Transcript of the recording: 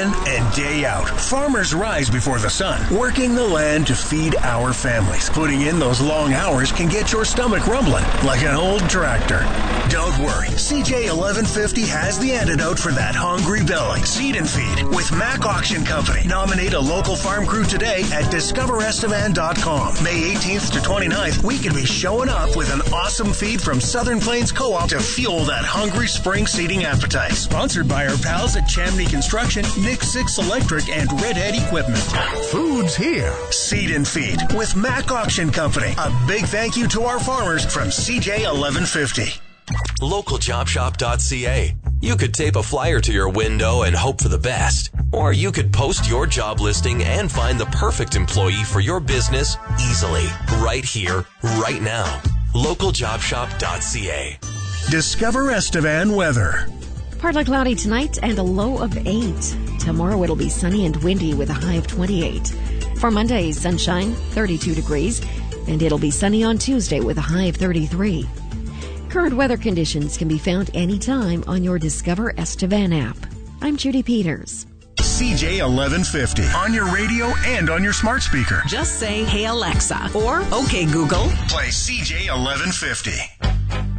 in and day out, farmers rise before the sun, working the land to feed our families. Putting in those long hours can get your stomach rumbling like an old tractor. Don't worry, CJ 1150 has the antidote for that hungry belly. Seed and Feed with Mac Auction Company. Nominate a local farm crew today at discoverestevan.com. May 18th to 29th, we could be showing up with an awesome feed from Southern Plains Co-op to fuel that hungry spring seeding appetite. Sponsored by our pals at Chamney Construction, Nick Six Electric, and Redhead Equipment. Food's here. Seed and Feed with Mac Auction Company. A big thank you to our farmers from CJ 1150. LocalJobShop.ca. You could tape a flyer to your window and hope for the best. Or you could post your job listing and find the perfect employee for your business easily. Right here, right now. LocalJobShop.ca. Discover Estevan weather. Partly cloudy tonight and a low of 8. Tomorrow it'll be sunny and windy with a high of 28. For Monday, sunshine, 32 degrees, and it'll be sunny on Tuesday with a high of 33. Current weather conditions can be found anytime on your Discover Estevan app. I'm Judy Peters. CJ 1150 on your radio and on your smart speaker. Just say, "Hey Alexa," or "Okay Google." Play CJ 1150.